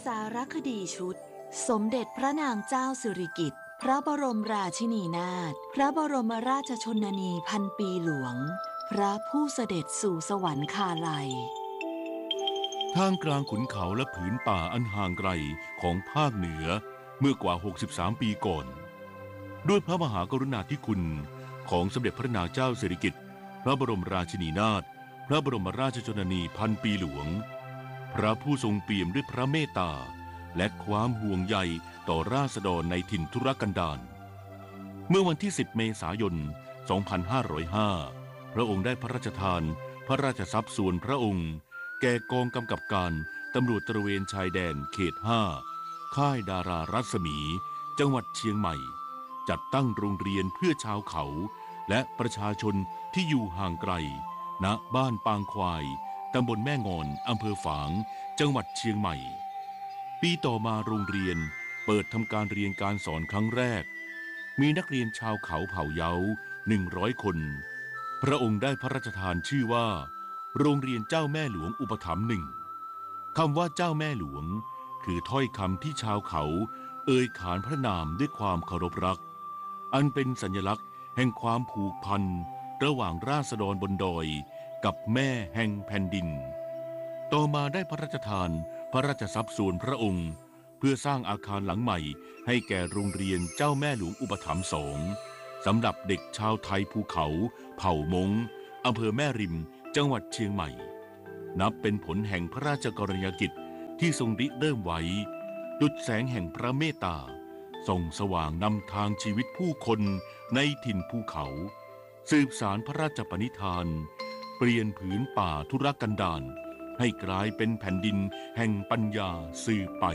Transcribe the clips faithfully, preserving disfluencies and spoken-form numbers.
ารคดีชุดสมเด็จพระนางเจ้าสิริกิติ์พระบรมราชินีนาถพระบรมราชชนนีพันปีหลวงพระผู้เสด็จสู่สวรรคาลัยท่ามกลางขุนเขาและผืนป่าอันห่างไกลของภาคเหนือเมื่อกว่าหกสิบสามปีก่อนด้วยพระมหากรุณาธิคุณของสมเด็จพระนางเจ้าสิริกิติ์พระบรมราชินีนาถพระบรมราชชนนีพันปีหลวงพระผู้ทรงเปี่ยมด้วยพระเมตตาและความห่วงใยต่อราษฎรในถิ่นทุรกันดารเมื่อวันที่สิบเมษายนสองพันห้าร้อยห้าพระองค์ได้พระราชทานพระราชทรัพย์ส่วนพระองค์แก่กองกำกับการตำรวจตระเวนชายแดนเขตห้าค่ายดารารัศมีจังหวัดเชียงใหม่จัดตั้งโรงเรียนเพื่อชาวเขาและประชาชนที่อยู่ห่างไกลณบ้านปางควายตำบลแม่งอนอำเภอฝางจังหวัดเชียงใหม่ปีต่อมาโรงเรียนเปิดทำการเรียนการสอนครั้งแรกมีนักเรียนชาวเขาเผ่าเยาหนึ่งร้อยคนพระองค์ได้พระราชทานชื่อว่าโรงเรียนเจ้าแม่หลวงอุปถัมภ์หนึ่งคำว่าเจ้าแม่หลวงคือถ้อยคำที่ชาวเขาเอ่ยขานพระนามด้วยความเคารพรักอันเป็นสัญลักษณ์แห่งความผูกพันระหว่างราษฎรบนดอยกับแม่แห่งแผ่นดินต่อมาได้พระราชทานพระราชทรัพย์ส่วนพระองค์เพื่อสร้างอาคารหลังใหม่ให้แก่โรงเรียนเจ้าแม่หลวงอุปถัมภ์สองสำหรับเด็กชาวไทยภูเขาเผ่ามงอำเภอแม่ริมจังหวัดเชียงใหม่นับเป็นผลแห่งพระราชกรณียกิจที่ทรงริเริ่มไว้ดุจแสงแห่งพระเมตตาส่องสว่างนำทางชีวิตผู้คนในถิ่นภูเขาสืบสารพระราชปณิธานเปลี่ยนผืนป่าทุรกันดารให้กลายเป็นแผ่นดินแห่งปัญญาสืบไป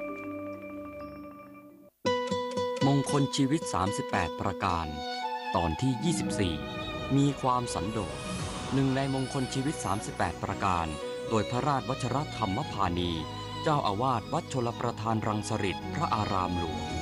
มงคลชีวิตสามสิบแปดประการตอนที่ยี่สิบสี่มีความสันโดษหนึ่งในมงคลชีวิตสามสิบแปดประการโดยพระราชวชรธรรมพานีเจ้าอาวาสวัดชลประทานรังสฤษพระอารามหลวง